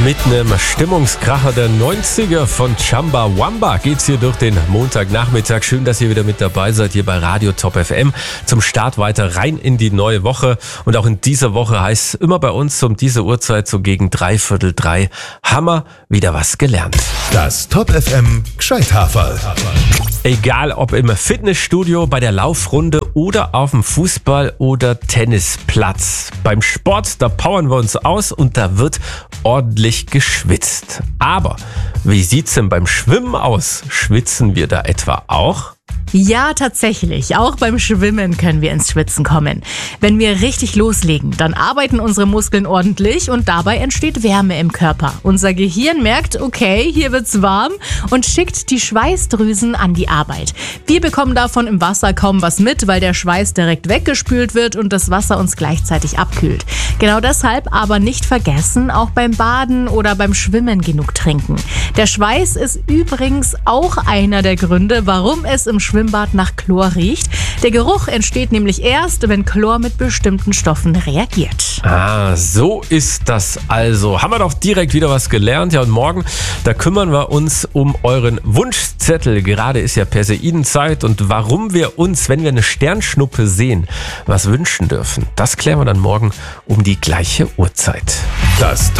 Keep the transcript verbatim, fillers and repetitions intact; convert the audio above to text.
Mit einem Stimmungskracher der neunziger von Chumbawamba geht's hier durch den Montagnachmittag. Schön, dass ihr wieder mit dabei seid hier bei Radio Top F M. Zum Start weiter rein in die neue Woche. Und auch in dieser Woche heißt es immer bei uns um diese Uhrzeit, so gegen dreiviertel drei, Hammer, wieder was gelernt. Das Top F M Gscheithaferl. Egal ob im Fitnessstudio, bei der Laufrunde oder auf dem Fußball- oder Tennisplatz. Beim Sport, da powern wir uns aus und da wird ordentlich geschwitzt. Aber wie sieht's denn beim Schwimmen aus? Schwitzen wir da etwa auch? Ja, tatsächlich. Auch beim Schwimmen können wir ins Schwitzen kommen. Wenn wir richtig loslegen, dann arbeiten unsere Muskeln ordentlich und dabei entsteht Wärme im Körper. Unser Gehirn merkt, okay, hier wird's warm und schickt die Schweißdrüsen an die Arbeit. Wir bekommen davon im Wasser kaum was mit, weil der Schweiß direkt weggespült wird und das Wasser uns gleichzeitig abkühlt. Genau deshalb aber nicht vergessen, auch beim Baden oder beim Schwimmen genug trinken. Der Schweiß ist übrigens auch einer der Gründe, warum es im Schwimmbad nach Chlor riecht. Der Geruch entsteht nämlich erst, wenn Chlor mit bestimmten Stoffen reagiert. Ah, so ist das also. Haben wir doch direkt wieder was gelernt. Ja, und morgen, da kümmern wir uns um euren Wunschzettel. Gerade ist ja Perseidenzeit und warum wir uns, wenn wir eine Sternschnuppe sehen, was wünschen dürfen, das klären wir dann morgen um die gleiche Uhrzeit. Das